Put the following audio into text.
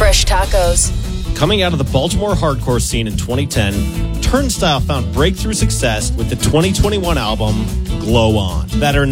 fresh tacos. Coming out of the Baltimore hardcore scene in 2010, Turnstile found breakthrough success with the 2021 album Glow On. Better